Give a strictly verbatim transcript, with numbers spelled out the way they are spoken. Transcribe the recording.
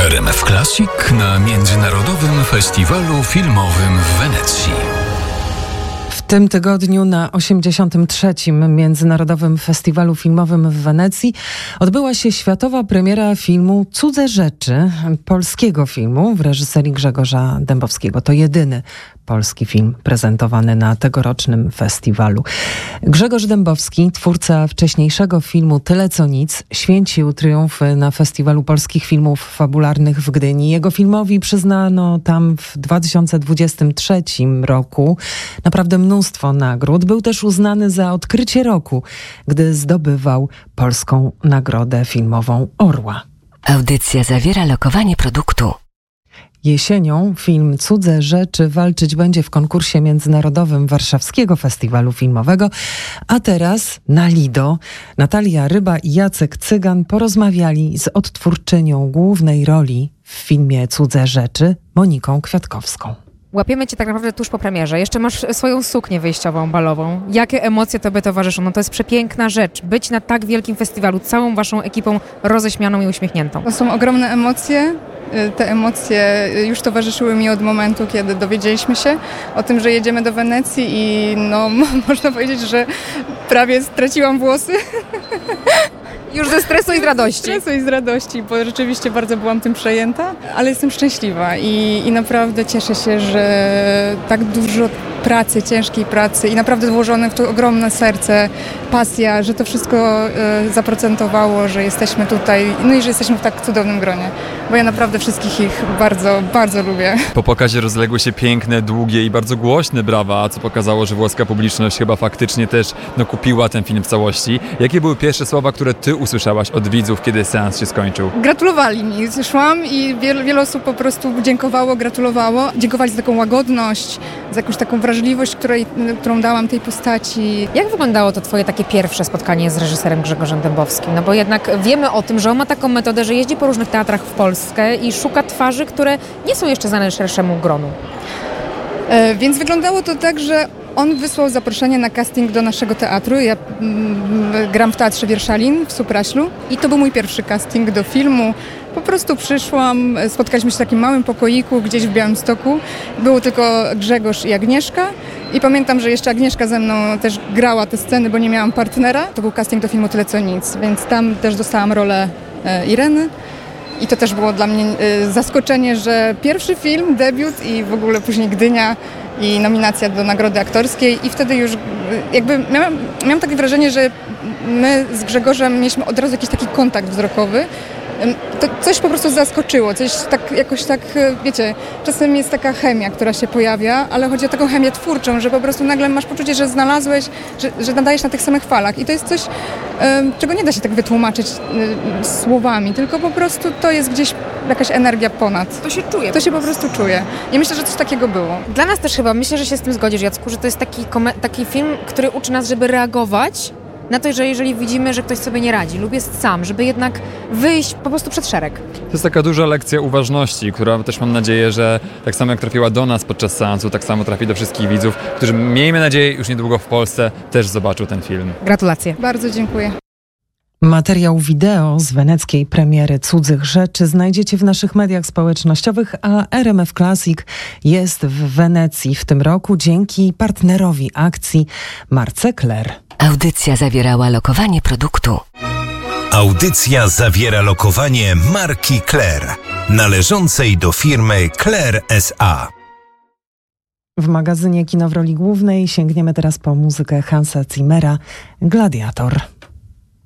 R M F Classic na Międzynarodowym Festiwalu Filmowym w Wenecji. W tym tygodniu na osiemdziesiątym trzecim Międzynarodowym Festiwalu Filmowym w Wenecji odbyła się światowa premiera filmu Cudze rzeczy, polskiego filmu w reżyserii Grzegorza Dębowskiego. To jedyny polski film prezentowany na tegorocznym festiwalu. Grzegorz Dębowski, twórca wcześniejszego filmu Tyle co nic, święcił triumfy na Festiwalu Polskich Filmów Fabularnych w Gdyni. Jego filmowi przyznano tam w dwa tysiące dwudziestym trzecim roku naprawdę mnóstwo nagród. Był też uznany za odkrycie roku, gdy zdobywał polską nagrodę filmową Orła. Audycja zawiera lokowanie produktu. Jesienią film Cudze rzeczy walczyć będzie w konkursie międzynarodowym Warszawskiego Festiwalu Filmowego, a teraz na Lido Natalia Ryba i Jacek Cygan porozmawiali z odtwórczynią głównej roli w filmie Cudze rzeczy, Moniką Kwiatkowską. Łapiemy cię tak naprawdę tuż po premierze. Jeszcze masz swoją suknię wyjściową, balową. Jakie emocje tobie towarzyszą? No to jest przepiękna rzecz. Być na tak wielkim festiwalu, całą waszą ekipą roześmianą i uśmiechniętą. To są ogromne emocje. Te emocje już towarzyszyły mi od momentu, kiedy dowiedzieliśmy się o tym, że jedziemy do Wenecji i no można powiedzieć, że prawie straciłam włosy. Już ze stresu i z radości. Ze stresu i z radości, bo rzeczywiście bardzo byłam tym przejęta, ale jestem szczęśliwa i, i naprawdę cieszę się, że tak dużo pracy, ciężkiej pracy i naprawdę włożone w to ogromne serce, pasja, że to wszystko e, zaprocentowało, że jesteśmy tutaj, no i że jesteśmy w tak cudownym gronie, bo ja naprawdę wszystkich ich bardzo, bardzo lubię. Po pokazie rozległy się piękne, długie i bardzo głośne brawa, co pokazało, że włoska publiczność chyba faktycznie też no, kupiła ten film w całości. Jakie były pierwsze słowa, które ty usłyszałaś od widzów, kiedy seans się skończył? Gratulowali mi. Szłam i wiele, wiele osób po prostu dziękowało, gratulowało. Dziękowali za taką łagodność, za jakąś taką wrażliwość, której, którą dałam tej postaci. Jak wyglądało to twoje takie pierwsze spotkanie z reżyserem Grzegorzem Dębowskim? No bo jednak wiemy o tym, że on ma taką metodę, że jeździ po różnych teatrach w Polsce i szuka twarzy, które nie są jeszcze znane szerszemu gronu. E, więc wyglądało to tak, że on wysłał zaproszenie na casting do naszego teatru. Ja mm, gram w Teatrze Wierszalin w Supraślu i to był mój pierwszy casting do filmu. Po prostu przyszłam, spotkaliśmy się w takim małym pokoiku gdzieś w Białymstoku. Było tylko Grzegorz i Agnieszka. I pamiętam, że jeszcze Agnieszka ze mną też grała te sceny, bo nie miałam partnera. To był casting do filmu Tyle co nic, więc tam też dostałam rolę e, Ireny. I to też było dla mnie e, zaskoczenie, że pierwszy film, debiut i w ogóle później Gdynia i nominacja do nagrody aktorskiej i wtedy już jakby miałam, miałam takie wrażenie, że my z Grzegorzem mieliśmy od razu jakiś taki kontakt wzrokowy. To coś po prostu zaskoczyło, coś tak jakoś tak, wiecie, czasem jest taka chemia, która się pojawia, ale chodzi o taką chemię twórczą, że po prostu nagle masz poczucie, że znalazłeś, że, że nadajesz na tych samych falach i to jest coś, czego nie da się tak wytłumaczyć słowami, tylko po prostu to jest gdzieś jakaś energia ponad. To się czuje. To się po prostu czuje. I myślę, że coś takiego było. Dla nas też chyba, myślę, że się z tym zgodzisz, Jacku, że to jest taki, taki film, który uczy nas, żeby reagować na to, że jeżeli widzimy, że ktoś sobie nie radzi lub jest sam, żeby jednak wyjść po prostu przed szereg. To jest taka duża lekcja uważności, która też mam nadzieję, że tak samo jak trafiła do nas podczas seansu, tak samo trafi do wszystkich widzów, którzy miejmy nadzieję już niedługo w Polsce też zobaczą ten film. Gratulacje. Bardzo dziękuję. Materiał wideo z weneckiej premiery Cudzych rzeczy znajdziecie w naszych mediach społecznościowych, a R M F Classic jest w Wenecji w tym roku dzięki partnerowi akcji Marce Claire. Audycja zawierała lokowanie produktu. Audycja zawiera lokowanie marki Claire, należącej do firmy Claire S A. W magazynie Kino w roli głównej sięgniemy teraz po muzykę Hansa Zimmera, Gladiator.